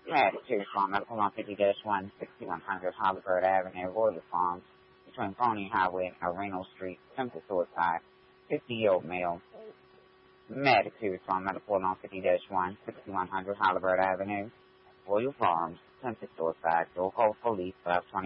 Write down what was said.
Attitude from Medical on 50-1, 6100 Hollywood Avenue, Royal Farms, between Pony Highway and Reno Street, attempted suicide, 50-year-old male. Attitude from Medical on 50-1, 6100 Hollywood Avenue, Royal Farms, attempted suicide, door call police, 520.